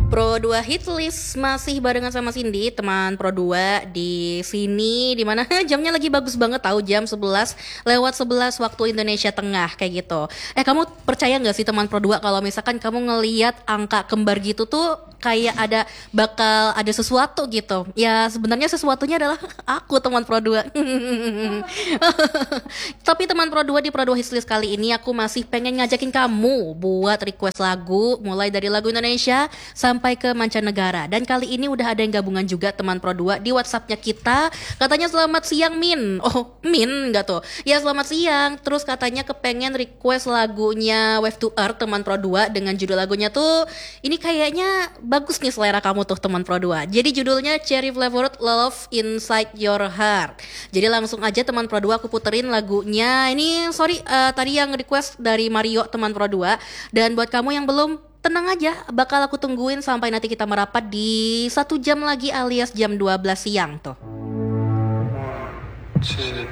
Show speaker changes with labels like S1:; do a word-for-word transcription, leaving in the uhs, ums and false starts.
S1: Pro dua hit list masih barengan sama Cindy, teman Pro dua di sini, di mana jamnya lagi bagus banget tahu, jam sebelas lewat sebelas waktu Indonesia Tengah kayak gitu. Eh, kamu percaya nggak sih teman Pro dua kalau misalkan kamu ngelihat angka kembar gitu tuh kayak ada bakal ada sesuatu gitu. Ya sebenarnya sesuatunya adalah aku, teman Pro dua. Tapi teman Pro dua, di Pro dua hit list kali ini aku masih pengen ngajakin kamu buat request lagu mulai dari lagu Indonesia sampai ke mancanegara. Dan kali ini udah ada yang gabungan juga teman Pro dua di WhatsAppnya kita. Katanya selamat siang Min. Oh, Min enggak tuh? Ya selamat siang. Terus katanya kepengen request lagunya Wave to Earth teman Pro dua dengan judul lagunya tuh ini kayaknya bagus nih selera kamu tuh teman Pro dua. Jadi judulnya Cherry Flavored Love Inside Your Heart. Jadi langsung aja teman Pro dua aku puterin lagunya. Ini sorry uh, tadi yang request dari Mario teman Pro dua. Dan buat kamu yang belum, tenang aja, bakal aku tungguin sampai nanti kita merapat di satu jam lagi alias jam dua belas siang tuh.